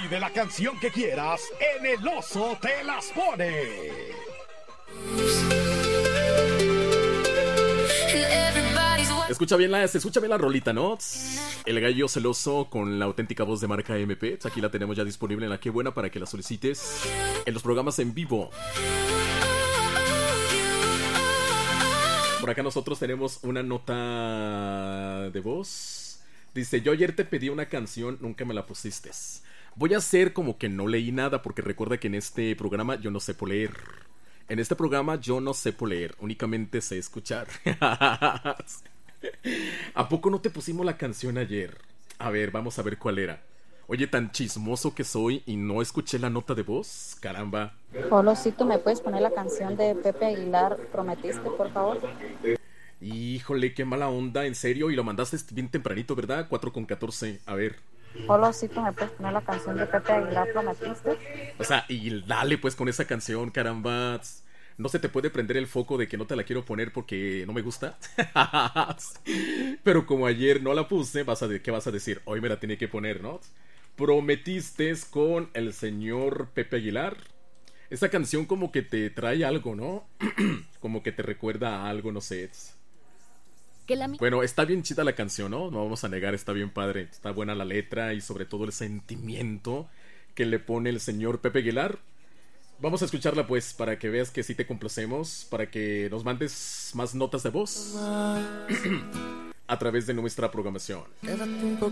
Pide la canción que quieras en El Oso Te Las Pone. Se escucha bien la rolita, ¿no? El gallo celoso con la auténtica voz de marca MP. Aquí la tenemos ya disponible en la Qué Buena para que la solicites en los programas en vivo. Por acá nosotros tenemos una nota de voz. Dice, yo ayer te pedí una canción, nunca me la pusiste. Voy a hacer como que no leí nada porque recuerda que en este programa yo no sé leer. En este programa yo no sé leer, únicamente sé escuchar. ¿A poco no te pusimos la canción ayer? A ver, vamos a ver cuál era. Oye, tan chismoso que soy y no escuché la nota de voz. Caramba. Polosito, ¿me puedes poner la canción de Pepe Aguilar, Prometiste, por favor? Híjole, qué mala onda, en serio. Y lo mandaste bien tempranito, ¿verdad? 4:14. A ver. Polosito, ¿me puedes poner la canción de Pepe Aguilar, Prometiste? O sea, y dale pues con esa canción, caramba. ¿No se te puede prender el foco de que no te la quiero poner porque no me gusta? Pero como ayer no la puse, ¿qué vas a decir? Hoy me la tiene que poner, ¿no? Prometiste con el señor Pepe Aguilar. Esa canción como que te trae algo, ¿no? Como que te recuerda a algo, no sé. Bueno, está bien chida la canción, ¿no? No vamos a negar, está bien padre. Está buena la letra y sobre todo el sentimiento que le pone el señor Pepe Aguilar. Vamos a escucharla pues para que veas que sí te complacemos, para que nos mandes más notas de voz a través de nuestra programación.